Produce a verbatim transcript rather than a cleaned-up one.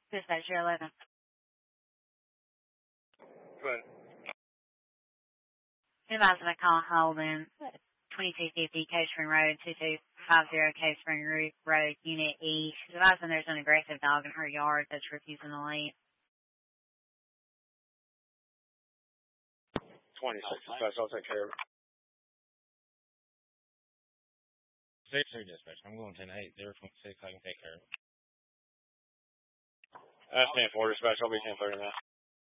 Dispatcher eleven. Good. Advising a call Holden, twenty-two fifty Cave Spring Road, two two five zero Cave Spring Road, Unit E. She's advising there's an aggressive dog in her yard that's refusing to leave. twenty-six dispatch, I'll take care of it. six three dispatch, I'm going ten eight, zero twenty-six, I can take care of it. That's ten four dispatch, I'll be ten thirty now.